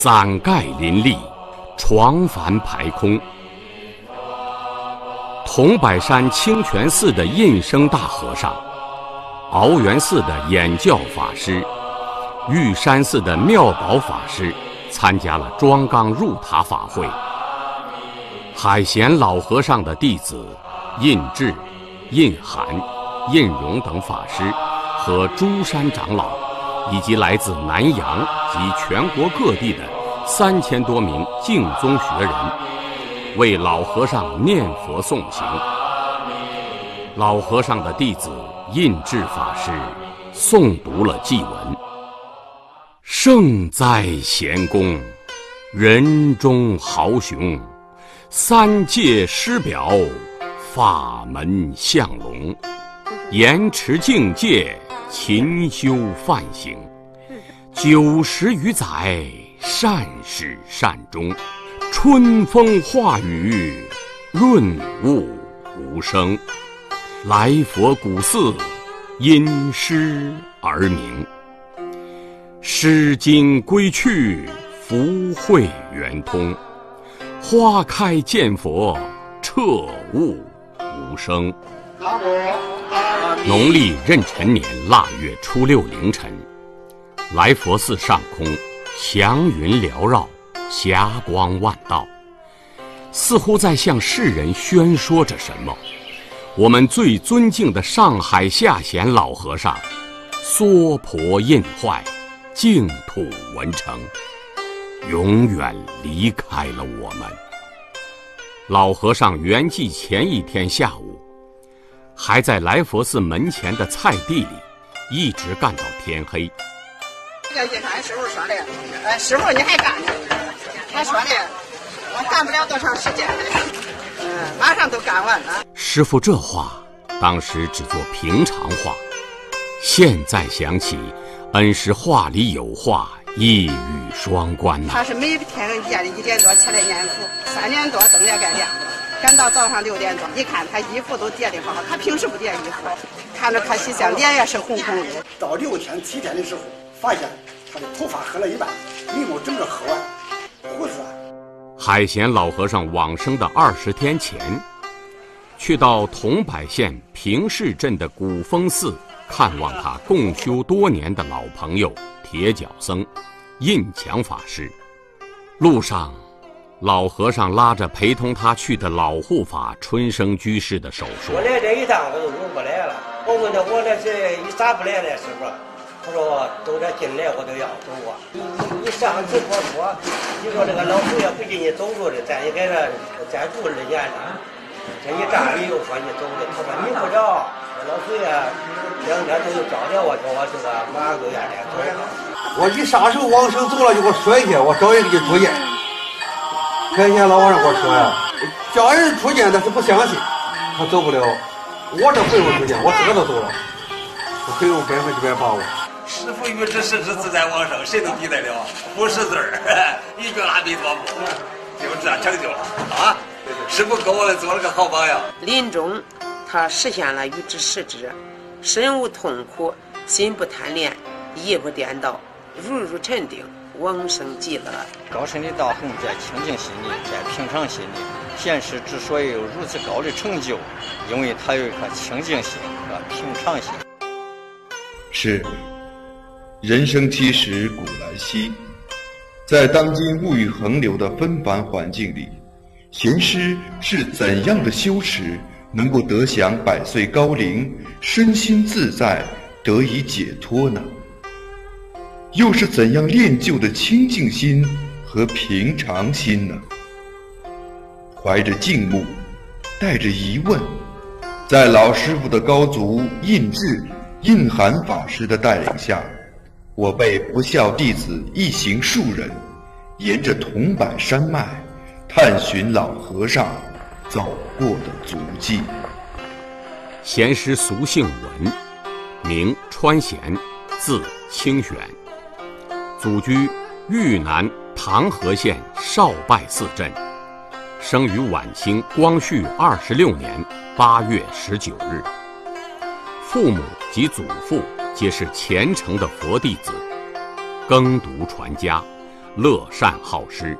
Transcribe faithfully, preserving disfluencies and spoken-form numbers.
伞盖林立，床幡排空。桐柏山清泉寺的印生大和尚，鳌源寺的演教法师，玉山寺的妙宝法师参加了庄纲入塔法会。海贤老和尚的弟子印智、印涵、印荣等法师和诸山长老，以及来自南洋及全国各地的三千多名净宗学人，为老和尚念佛诵行。老和尚的弟子印智法师诵读了祭文：圣哉贤公，人中豪雄，三界师表，法门相隆，严持境界，勤修梵行，九十余载，善始善终，春风化雨，润物无声。来佛古寺，因诗而名。诗经归去，福慧圆通。花开见佛，彻悟无声。农历壬辰年腊月初六凌晨，来佛寺上空祥云缭绕，霞光万道，似乎在向世人宣说着什么。我们最尊敬的上海下贤老和尚娑婆印坏，净土文成，永远离开了我们。老和尚圆寂前一天下午，还在来佛寺门前的菜地里一直干到天黑。 这个俺师傅说的，呃，师傅你还干呢？他说的，我干不了多长时间，嗯，马上都干完了。 师傅这话当时只做平常话，现在想起，恩师话里有话，一语双关呐、啊。 他是每天夜里一点多起来念佛，三点多灯也该亮了，赶到早上六点多，一看他衣服都叠得好，他平时不叠衣服，看着可喜相，脸也是红红的。 到六天七天的时候，发现他的头发黑了一半，眉毛整个黑完，胡子。 海贤老和尚往生的二十天前，去到桐柏县平市镇的古峰寺看望他共修多年的老朋友铁脚僧印强法师。路上，老和尚拉着陪同他去的老护法春生居士的手说：“ 我来这一趟我都用不来了。我问他我那是一啥不来了，师傅？他说都这进来我都要走啊。你你你上次我说，你说这个老祖爷不给你走路的，咱也给他再住二年了。这一站你又说你走的，他说你不着，老祖爷两天都又找了我，叫我这个马上就让他走。 我一啥时候往生走了就给我说一下，我找人给你出见。天天老和尚给我说呀，叫人出见他是不相信，他走不了。我这不用出见，我自个都走了，我可以用百分之百把握。 师父与之实之自在往生，谁都抵得了，不识字儿，一句阿弥陀佛，就这样成就了啊！师父给我们做了个好榜样。 临终，他实现了与之实之，身无痛苦，心不贪恋，意不颠倒，如如沉定，往生极乐。 高深的道行在清净心里，在平常心里。贤师之所以有如此高的成就，因为他有一颗清净心和平常心。 是。人生七十古来稀，在当今物欲横流的纷繁环境里，贤师是怎样的修持能够得享百岁高龄，身心自在，得以解脱呢？又是怎样练就的清净心和平常心呢？怀着敬慕，带着疑问，在老师傅的高足印智、印涵法师的带领下，我辈不孝弟子一行数人，沿着桐柏山脉，探寻老和尚走过的足迹。 贤师俗姓文，名川贤，字清玄，祖居豫南唐河县少拜寺镇，生于晚清光绪二十六年八月十九日。父母及祖父皆是虔诚的佛弟子，耕读传家， 乐善好施。